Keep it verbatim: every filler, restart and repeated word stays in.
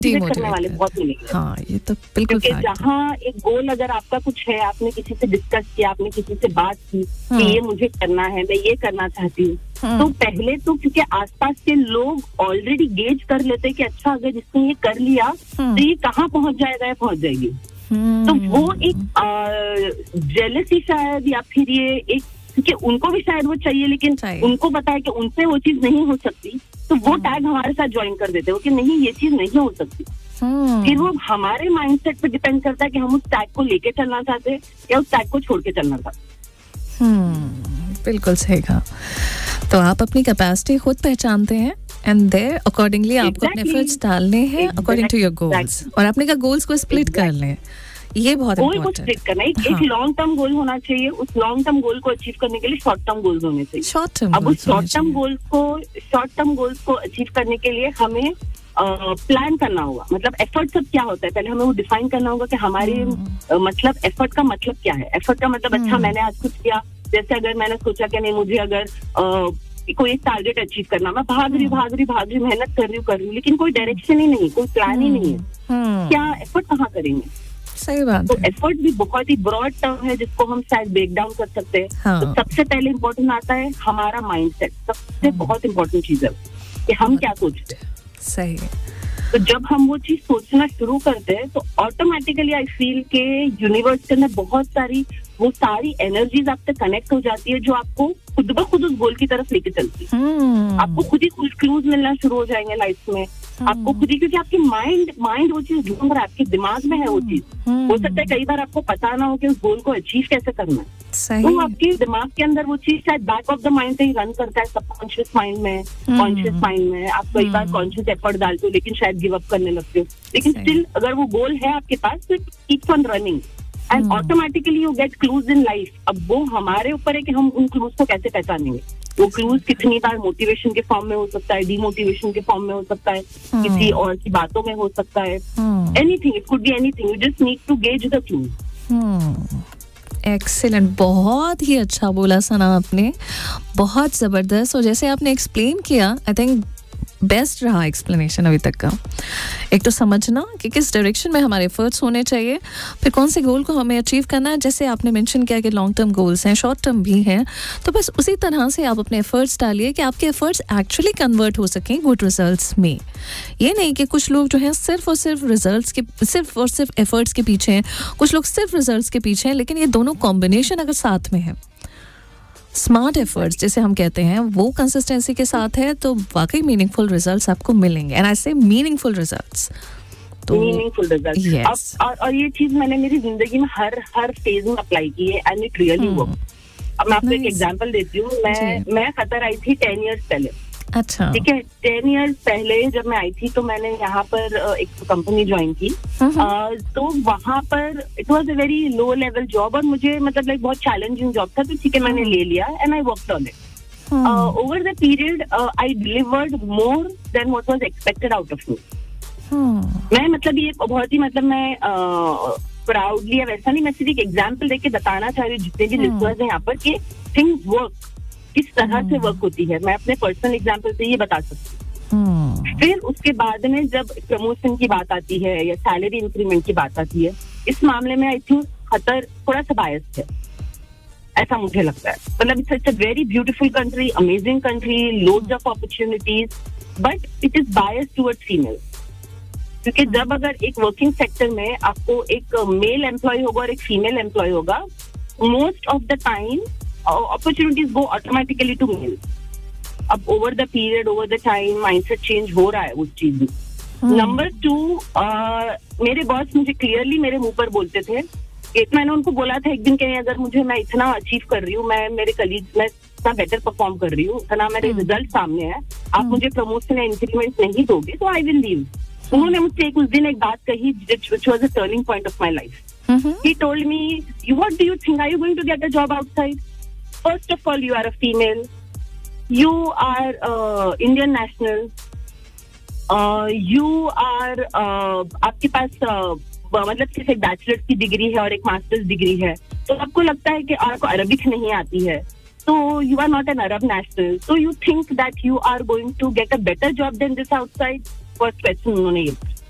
करने वाले बहुत मिलेंगे। हाँ, ये तो बिल्कुल क्योंकि जहाँ एक गोल अगर आपका कुछ है, आपने किसी से डिस्कस किया, आपने किसी से बात की कि ये मुझे करना है, मैं ये करना चाहती हूँ, तो पहले तो क्योंकि आसपास के लोग ऑलरेडी गेज कर लेते हैं कि अच्छा अगर जिसने ये कर लिया तो ये कहाँ पहुंच जाएगा या पहुंच जाएगी, तो वो एक जेलसी शायद, या फिर ये एक, क्योंकि उनको भी शायद वो चाहिए लेकिन उनको पता है कि उनसे वो चीज नहीं हो सकती, तो वो टैग हमारे साथ ज्वाइन कर देते हो कि नहीं ये चीज नहीं हो सकती। फिर वो हमारे माइंडसेट पे डिपेंड करता है कि हम उस टैग को लेके चलना चाहते हैं या उस टैग को छोड़ के चलना चाहते हैं। बिल्कुल सही कहा। तो आप अपनी कैपेसिटी खुद पहचानते हैं एंड देयर अकॉर्डिंगली आपको अपने एफर्ट्स डालने हैं अकॉर्डिंग टू योर गोल्स, और आपने कहा गोल्स को स्प्लिट कर लें, ये बहुत गोल को स्प्लिट करना है। एक लॉन्ग टर्म गोल होना चाहिए, उस लॉन्ग टर्म गोल को अचीव करने के लिए शॉर्ट टर्म गोल्स होने चाहिए। शॉर्ट टर्म अब उस शॉर्ट टर्म गोल्स को शॉर्ट टर्म गोल्स को अचीव करने के लिए हमें प्लान करना होगा। मतलब एफर्ट सब क्या होता है, पहले हमें वो डिफाइन करना होगा कि हमारे मतलब एफर्ट का मतलब क्या है। एफर्ट का मतलब अच्छा मैंने आज कुछ किया, जैसे अगर मैंने सोचा कि नहीं मुझे अगर कोई एक टारगेट अचीव करना, मैं भाग रही भाग रही भाग रही मेहनत कर रही हूँ कर रही हूँ लेकिन कोई डायरेक्शन ही नहीं, कोई प्लान ही नहीं है, क्या एफर्ट कहाँ करेंगे? सही बात। तो एफर्ट भी बहुत ही ब्रॉड टर्म है जिसको हम शायद ब्रेक डाउन कर सकते हैं। हाँ। तो सबसे पहले इम्पोर्टेंट आता है हमारा माइंडसेट, सबसे बहुत इम्पोर्टेंट चीज है कि हम क्या सोचते हैं। सही। तो जब हम वो चीज सोचना शुरू करते हैं तो ऑटोमेटिकली आई फील के यूनिवर्स के अंदर बहुत सारी वो सारी एनर्जीज आपसे कनेक्ट हो जाती है जो आपको खुद ब खुद उस गोल की तरफ लेके चलती है। hmm. आपको खुद ही कुछ क्लूज मिलना शुरू हो जाएंगे लाइफ में। hmm. आपको खुद ही, क्योंकि आपकी माइंड माइंड वो चीज ढूंढ रहा है, आपके दिमाग में है वो चीज। hmm. हो सकता है कई बार आपको पता ना हो कि उस गोल को अचीव कैसे करना है, तो आपके दिमाग के अंदर वो चीज शायद बैक ऑफ द माइंड से ही रन करता है, सबकॉन्शियस माइंड में, कॉन्शियस hmm. माइंड में। आप कई बार कॉन्शियस एफर्ट डालते हो लेकिन शायद गिव अप करने लगते हो, लेकिन स्टिल अगर वो गोल है आपके पास तो keeps on running and automatically you get clues in life. अब वो हमारे ऊपर है कि हम उन क्लूज को कैसे पहचानेंगे। वो क्लूज कितनी बार मोटिवेशन के फॉर्म में हो सकता है, डीमोटिवेशन के फॉर्म में हो सकता है, hmm. किसी और की बातों में हो सकता है, anything, it could be anything, you just need to gauge the clues. Excellent, बहुत ही अच्छा बोला सना आपने, बहुत ज़बरदस्त। और जैसे आपने एक्सप्लेन किया, आई थिंक बेस्ट रहा एक्सप्लेनेशन अभी तक का। एक तो समझना कि किस डायरेक्शन में हमारे एफर्ट्स होने चाहिए, फिर कौन से गोल को हमें अचीव करना है। जैसे आपने मेंशन किया कि लॉन्ग टर्म गोल्स हैं, शॉर्ट टर्म भी हैं, तो बस उसी तरह से आप अपने एफर्ट्स डालिए कि आपके एफर्ट्स एक्चुअली कन्वर्ट हो सकें गुड रिजल्ट्स में। ये नहीं कि कुछ लोग जो हैं सिर्फ और सिर्फ रिजल्ट्स के सिर्फ और सिर्फ एफर्ट्स के पीछे हैं, कुछ लोग सिर्फ रिजल्ट्स के पीछे हैं, लेकिन ये दोनों कॉम्बिनेशन अगर साथ में है, स्मार्ट एफर्ट्स जैसे हम कहते हैं, वो कंसिस्टेंसी के साथ है, तो वाकई मीनिंगफुल रिजल्ट्स आपको मिलेंगे। एंड आई से मीनिंगफुल रिजल्ट्स, तो मीनिंगफुल रिजल्ट्स। yes. और, और ये चीज मैंने मेरी जिंदगी में हर हर फेज में अप्लाई की है एंड इट रियली वर्क। अब मैं आपको nice. एक एग्जांपल देती हूँ। मैं मैं कतर आई थी टेन इयर्स पहले। अच्छा, ठीक है। टेन इयर्स पहले जब मैं आई थी तो मैंने यहाँ पर एक कंपनी ज्वाइन की। uh, तो वहाँ पर it was a very low level job और मुझे मतलब लाइक बहुत चैलेंजिंग जॉब था, तो ठीक है मैंने ले लिया and I worked on it. Over the period I delivered more than what was expected out of me. मैं मतलब ये बहुत ही मतलब मैं प्राउडली uh, वैसा नहीं, मैं सिर्फ एक एग्जाम्पल देके बताना चाह रही हूँ जितने भी लिसनर्स हैं यहाँ पर कि थिंग्स वर्क किस तरह से वर्क होती है। मैं अपने पर्सनल एग्जांपल से ये बता सकती हूँ। फिर उसके बाद में जब प्रमोशन की बात आती है या सैलरी इंक्रीमेंट की बात आती है, इस मामले में आई थिंक कतर थोड़ा सा बायस्ड है, ऐसा मुझे लगता है। मतलब it's it's a very beautiful country, amazing country, loads of opportunities, but it is biased towards female. क्योंकि जब अगर एक वर्किंग सेक्टर में आपको एक मेल एम्प्लॉय होगा और एक फीमेल एम्प्लॉय होगा, most of the time opportunities go automatically to male. अब over the period, over the time, mindset change हो रहा है उस चीज में। नंबर टू, मेरे बॉस मुझे क्लियरली मेरे मुंह पर बोलते थे। एक मैंने उनको बोला था एक दिन कि अगर मुझे मैं इतना अचीव कर रही हूँ, मैं मेरे कलीग में इतना बेटर परफॉर्म कर रही हूँ, इतना मेरे रिजल्ट सामने है, आप मुझे प्रमोशन या इंक्रीमेंट नहीं दोगे तो आई विल लीव। उन्होंने मुझसे एक उस दिन एक बात कही which was a turning point of my life. He told me, what do you think, are you going to get a job outside? First of all, you are a female. You are uh, Indian national. Uh, you are uh, आपके पास uh, मतलब सिर्फ एक bachelors की degree है और एक masters degree है, तो आपको लगता है कि आपको अरबिक नहीं आती है, तो you are not an Arab national. So you think that you are going to get a better job than this outside? First question उन्होंने ये